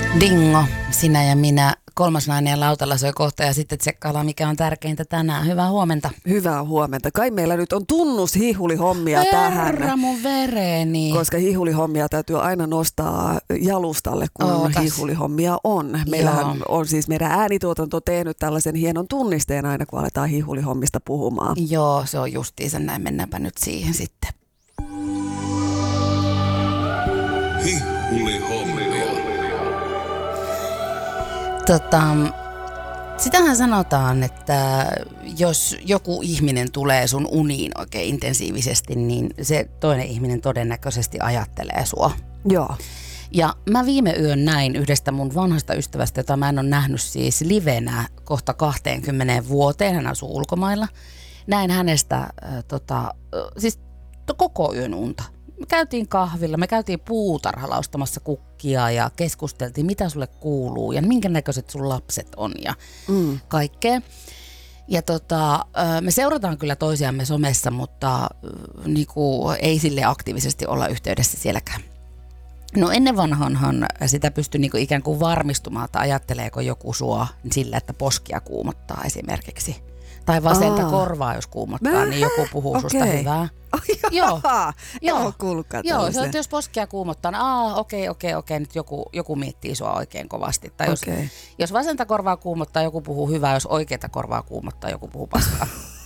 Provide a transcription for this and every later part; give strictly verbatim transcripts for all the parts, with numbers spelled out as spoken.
Dingo, sinä ja minä, kolmas nainen ja lautalla soi kohta ja sitten tsekkaillaan mikä on tärkeintä tänään. Hyvää huomenta. Hyvää huomenta. Kai meillä nyt on tunnus hihulihommia Herra tähän. Herra mun vereni. Koska hihulihommia täytyy aina nostaa jalustalle, kun Ootas. hihulihommia on. Meillähän Joo. on siis meidän äänituotanto tehnyt tällaisen hienon tunnisteen aina, kun aletaan hihulihommista puhumaan. Joo, se on justiinsa näin. Mennäänpä nyt siihen sitten. Hihulihommia. Tota, sitähän sanotaan, että jos joku ihminen tulee sun uniin oikein intensiivisesti, niin se toinen ihminen todennäköisesti ajattelee sua. Joo. Ja mä viime yön näin yhdestä mun vanhasta ystävästä, jota mä en ole nähnyt siis livenä kohta kaksikymmentä vuoteen. Hän asuu ulkomailla. Näin hänestä äh, tota, äh, siis to, koko yön unta. Me käytiin kahvilla, me käytiin puutarhalla ostamassa kukkia ja keskusteltiin, mitä sulle kuuluu ja minkä näköiset sun lapset on ja Mm. kaikkea. Ja tota, me seurataan kyllä toisiamme somessa, mutta niinku, ei sille aktiivisesti olla yhteydessä sielläkään. No ennen vanhanhan sitä pystyi niinku ikään kuin varmistumaan, että ajatteleeko joku sua sillä, että poskia kuumottaa esimerkiksi. Tai vasenta Aa. korvaa, jos kuumottaa, Mä? niin joku puhuu Okei. susta hyvää. Oh, Joo. En ole kuullutkaan Joo, se tällaisia. on, että jos poskia kuumottaa, niin aa, okei, okei, okei, nyt joku, joku miettii sua oikein kovasti. Tai jos, Okei. jos vasenta korvaa kuumottaa, joku puhuu hyvää, jos oikeata korvaa kuumottaa, joku puhuu paskaa.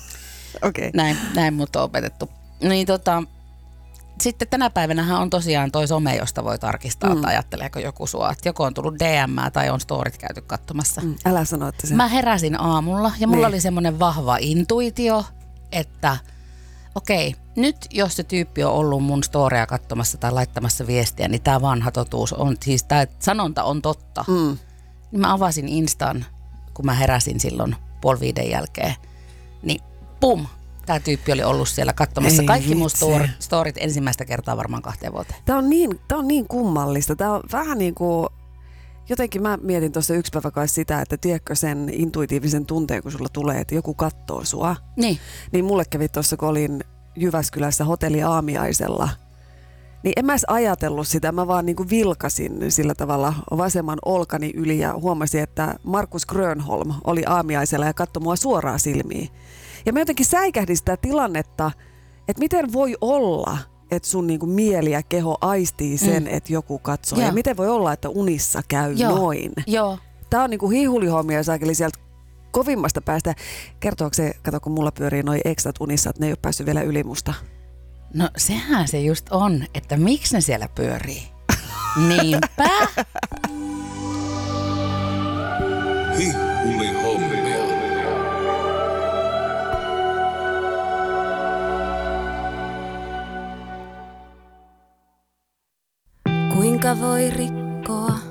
Okei. Näin, näin mut on opetettu. Niin tota, sitten tänä päivänähän on tosiaan toi some, josta voi tarkistaa, Mm. että ajatteleeko joku sua. Että joko on tullut D M tai on storit käyty katsomassa. Mm. Älä sano, että se... Mä heräsin aamulla ja mulla Niin. oli semmoinen vahva intuitio, että okei, nyt jos se tyyppi on ollut mun storia katsomassa tai laittamassa viestiä, niin tää vanha totuus on, siis tää sanonta on totta. Mm. Niin mä avasin Instan, kun mä heräsin silloin puoli viiden jälkeen, niin pum, tää tyyppi oli ollut siellä katsomassa Ei kaikki mun vitsi. stor- storit ensimmäistä kertaa varmaan kahteen vuoteen. Tämä on, niin, tää on niin kummallista. Tämä on vähän niin kuin... Jotenkin mä mietin tuossa yksi päivä kai sitä, että tiedätkö sen intuitiivisen tunteen, kun sulla tulee, että joku katsoo sua. Niin, Niin mulle kävi tuossa, kun olin Jyväskylässä hotelli aamiaisella. Niin en mä edes ajatellut sitä, mä vaan niin kuin vilkasin sillä tavalla vasemman olkani yli ja huomasin, että Markus Grönholm oli aamiaisella ja katsoi mua suoraan silmiin. Ja mä jotenkin säikähdin sitä tilannetta, että miten voi olla, että sun niinku mieli ja keho aistii sen, mm. että joku katsoo. Joo. Ja miten voi olla, että unissa käy Joo. noin. joo. Tää on niinku hihulihommia saakeli sieltä kovimmasta päästä. Kertooko se, kato kun mulla pyörii noi ekstat unissa, että ne ei ole päässyt vielä yli musta. No sehän se just on, että miksi ne siellä pyörii. Niinpä. Hihulihommia. Kuinka voi rikkoa